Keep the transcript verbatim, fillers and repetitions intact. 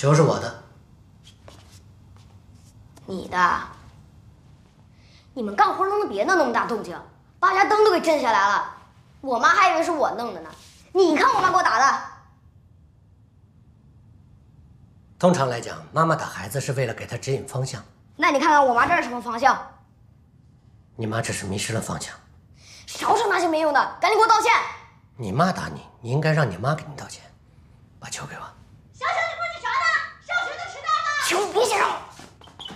球是我的。 你的？你们干活能不能别弄那么大动静，把家灯都给震下来了。我妈还以为是我弄的呢。你看我妈给我打的。 通常来讲，妈妈打孩子是为了给他指引方向。 那你看看我妈这是什么方向？ 你妈这是迷失了方向。 少说那些没用的，赶紧给我道歉！ 你妈打你，你应该让你妈给你道歉。把球给我。 小小，你磨叽啥呢？上学都迟到了。 球别想！